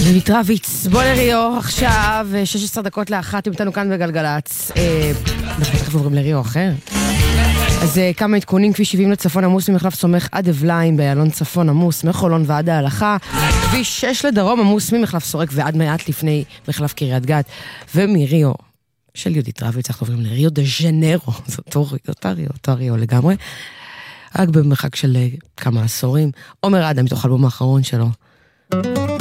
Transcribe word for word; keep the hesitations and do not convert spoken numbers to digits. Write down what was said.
יהודית רביץ, בוא לריו עכשיו, שש עשרה דקות לאחת, אם איתנו כאן בגלגלץ. אנחנו תכף עוברים לריו אחר. אז כמה עדכונים, כביש שבעים לצפון עמוס ממחלף סומך עד אבליים, באלון צפון עמוס, מחולון ועד ההלכה, כביש שש לדרום עמוס ממחלף סורק ועד מעט לפני מחלף קריית גת, ומריו של יהודית רביץ, אנחנו עוברים לריו דה ז'נרו, זאת אותה ריו, אותה ריו לגמרי, רק במרחק של כמה עשורים. עומר אדם מתוך האלבום האחרון שלו.